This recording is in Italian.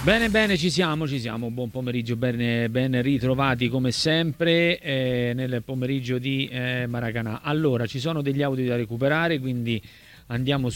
Bene, bene, ci siamo, ci siamo. Buon pomeriggio, ben ritrovati come sempre nel pomeriggio di Maracanã. Allora, ci sono degli audio da recuperare, quindi andiamo